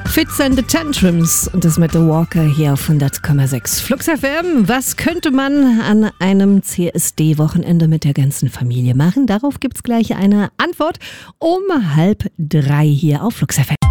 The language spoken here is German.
Fits and the Tantrums und das mit The Walker hier auf 100,6 Flux FM. Was könnte man an einem CSD-Wochenende mit der ganzen Familie machen? Darauf gibt's gleich eine Antwort um 2:30 hier auf Flux FM.